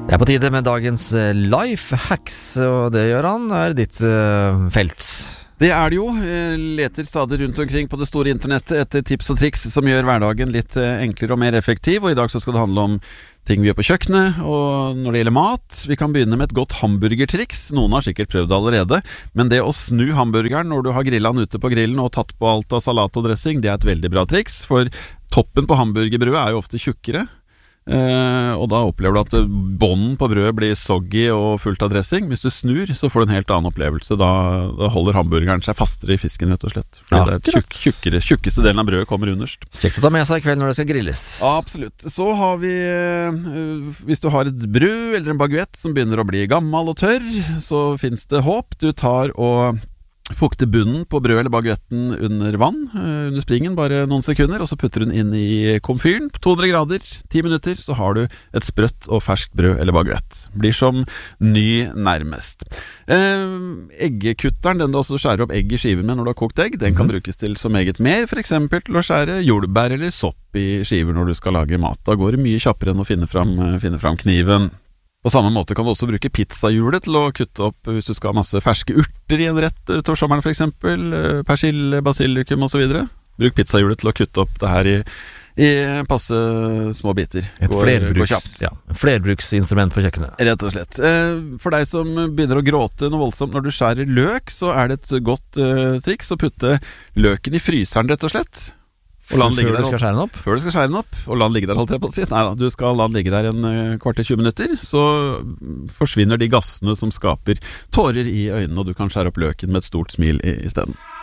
Det på tide med dagens life hacks, og det gjør han, ditt felt. Det det jo. Jeg leter stadig rundt omkring på det store internettet etter tips og triks som gjør hverdagen litt enklere og mer effektiv, og i dag så skal det handle om ting vi gjør på kjøkkenet, og når det gjelder mat. Vi kan begynne med et godt hamburgertriks. Noen har sikkert prøvd det allerede, men det å snu hamburgeren når du har grillet den ute på grillen og tatt på alt av salat og dressing, det et veldig bra triks, for toppen på hamburgerbrødet jo ofte tjukkere. Og da opplever du at bånden på brødet blir soggy og fullt av dressing. Hvis du snur, så får du en helt annen opplevelse. Da holder hamburgeren seg fastere i fisken, rett og slett. Fordi det tjukkeste delen av brødet kommer underst. Kjekt å ta med seg i kveld når det skal grilles. Absolutt. Så har vi, hvis du har et brød eller en baguett som begynner å bli gammel og tørr, så finnes det håp. Du tar og fukter bunnen på brød eller baguetten under vann, under springen, bare noen sekunder, og så putter hun inn i komfyren på 200 grader, 10 minutter, så har du et sprøtt og ferskt brød eller baguett. Blir som ny nærmest. Eggekutteren, den du også skjærer opp egg i skiver med når du har kokt egg, den kan brukes til så meget mer, for eksempel til å skjære jordbær eller sopp i skiver når du skal lage mat. Da går det mye kjappere enn å finne fram kniven. På samme måte kan du også bruke pizzahjulet til å kutte opp hvis du skal ha masse ferske urter i en rett til sommeren, for eksempel persille, basilikum og så videre. Bruk pizzahjulet til å kutte opp det her i passe små biter. Flerbruksinstrument på kjøkkenet. Rett og slett. For deg som begynner å gråte noe voldsomt når du skjærer løk, så det et godt triks å putte løken i fryseren, rett og slett. Før du skal skjære den opp? Før du skal skjære den opp, og la den ligge der, holdt jeg på å si. Neida, du skal la den ligge der en kvart til 20 minutter, så forsvinner de gassene som skaper tårer i øynene, og du kan skjære opp løken med et stort smil i stedet.